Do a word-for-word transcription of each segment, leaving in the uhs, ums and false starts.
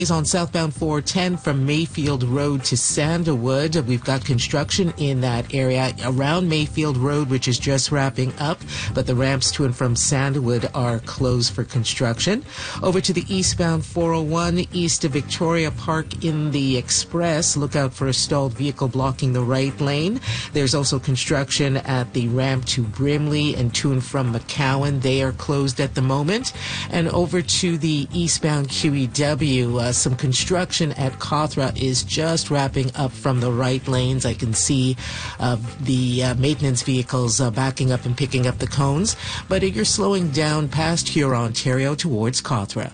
On southbound four ten from Mayfield Road to Sandalwood. We've got construction in that area around Mayfield Road, which is just wrapping up, but the ramps to and from Sandalwood are closed for construction. Over to the eastbound four oh one east of Victoria Park in the Express. Look out for a stalled vehicle blocking the right lane. There's also construction at the ramp to Brimley and to and from McCowan. They are closed at the moment. And over to the eastbound Q E W, uh, some construction at Cawthra is just wrapping up from the right lanes. I can see uh, the uh, maintenance vehicles uh, backing up and picking up the cones, but you're slowing down past Huron, Ontario towards Cawthra.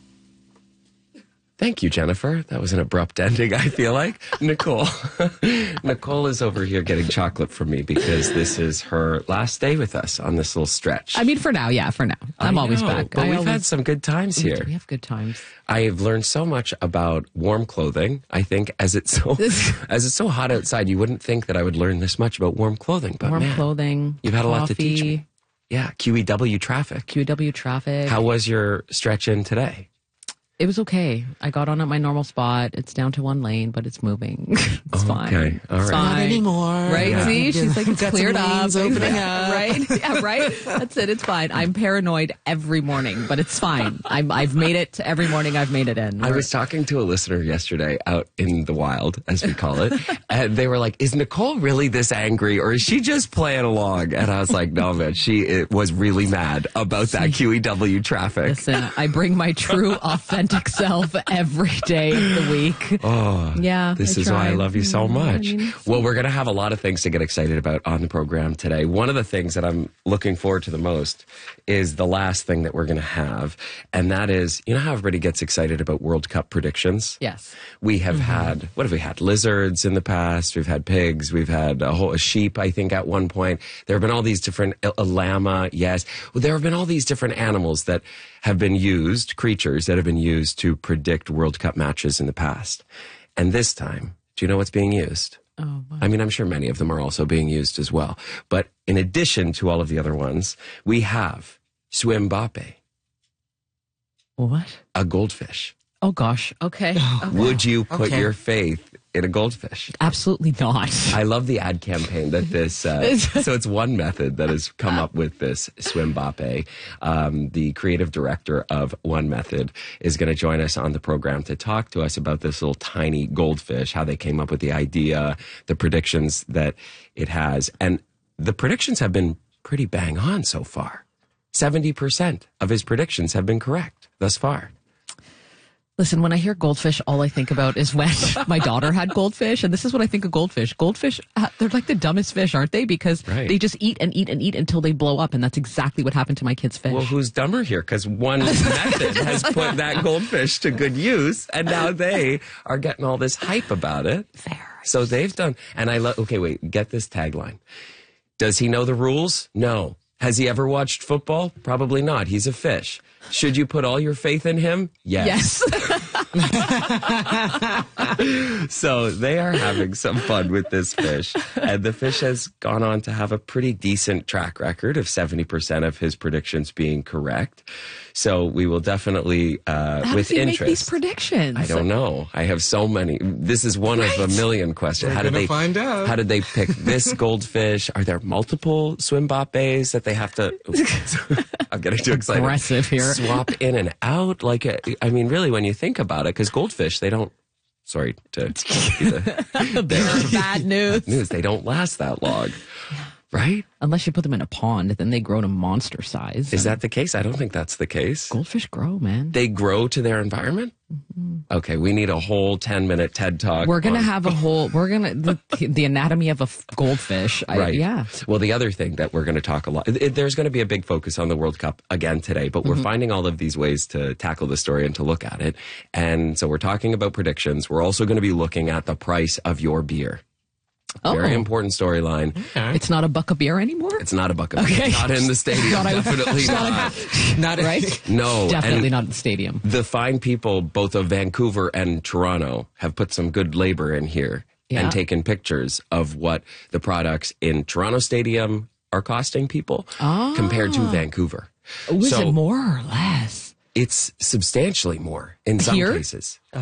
Thank you, Jennifer. That was an abrupt ending, I feel like. Nicole. Nicole is over here getting chocolate from me because this is her last day with us on this little stretch. I mean, for now, yeah, for now. I'm I always know, back. But I we've always, had some good times we, here. We have good times. I've learned so much about warm clothing. I think as it's so as it's so hot outside, you wouldn't think that I would learn this much about warm clothing. But warm man, clothing, you've had coffee, a lot to teach me. Yeah, Q E W traffic. Q E W traffic. How was your stretch in today? It was okay. I got on at my normal spot. It's down to one lane, but it's moving. It's oh, fine. Okay, all right. It's fine. Not anymore. Right? Yeah. See, she's like, it's Got cleared some up. lanes opening up. Right? Yeah, right? That's it. It's fine. I'm paranoid every morning, but it's fine. I'm, I've made it to every morning I've made it in. I was talking to a listener yesterday out in the wild, as we call it, and they were like, is Nicole really this angry or is she just playing along? And I was like, no, man, she it was really mad about that Q E W traffic. Listen, I bring my true, authentic self every day of the week. Oh, yeah. This I is try. why I love you so much. I mean, well, we're going to have a lot of things to get excited about on the program today. One of the things that I'm looking forward to the most is the last thing that we're going to have. And that is, you know how everybody gets excited about World Cup predictions? Yes. We have mm-hmm. had, what have we had? Lizards in the past. We've had pigs. We've had a whole a sheep, I think, at one point. There have been all these different, a, a llama, yes. Well, there have been all these different animals that have been used, creatures that have been used to predict World Cup matches in the past. And this time, do you know what's being used? Oh, wow. I mean, I'm sure many of them are also being used as well. But in addition to all of the other ones, we have Swimbape. What? A goldfish. Oh, gosh. Okay. Oh, Would you put okay. your faith in a goldfish? Absolutely not. I love the ad campaign that this, uh, so it's One Method that has come up with this Swimbape. Um, the creative director of One Method is going to join us on the program to talk to us about this little tiny goldfish, how they came up with the idea, the predictions that it has. And the predictions have been pretty bang on so far. seventy percent of his predictions have been correct thus far. Listen, when I hear goldfish, all I think about is when my daughter had goldfish. And this is what I think of goldfish. Goldfish, uh, they're like the dumbest fish, aren't they? Because right. they just eat and eat and eat until they blow up. And that's exactly what happened to my kid's fish. Well, who's dumber here? Because One Method has put that goldfish to good use. And now they are getting all this hype about it. Fair. So they've done. And I love, okay, wait, get this tagline. Does he know the rules? No. Has he ever watched football? Probably not. He's a fish. Should you put all your faith in him? Yes. Yes. So they are having some fun with this fish. And the fish has gone on to have a pretty decent track record of seventy percent of his predictions being correct. So we will definitely, uh, How with does he interest. make these predictions? I don't know. I have so many. This is one Right. of a million questions. We're how did gonna they find out. How did they pick this goldfish? Are there multiple Swimbapes that they have to? I'm getting too excited. Aggressive here. Swap in and out. Like, uh, I mean, really, when you think about it, because goldfish, they don't. Sorry to be the, Bad news. news. They don't last that long, right? Unless you put them in a pond, then they grow to monster size. Is that the case? I don't think that's the case. Goldfish grow, man. They grow to their environment? Mm-hmm. Okay, we need a whole ten minute TED Talk. We're going to on- have a whole, we're going to, the, the anatomy of a f- goldfish. I, Right. yeah. Well, the other thing that we're going to talk a lot, it, there's going to be a big focus on the World Cup again today, but we're Mm-hmm. finding all of these ways to tackle the story and to look at it. And so we're talking about predictions. We're also going to be looking at the price of your beer. Oh. Very important storyline. Okay. It's not a buck of beer anymore? It's not a bucket. Okay. Not in the stadium. Thought I- Definitely not. Not Right? No. Definitely and not at the stadium. the fine people, both of Vancouver and Toronto, have put some good labor in here Yeah. and taken pictures of what the products in Toronto Stadium are costing people Ah. compared to Vancouver. Was So- it more or less? it's substantially more in some Here? cases.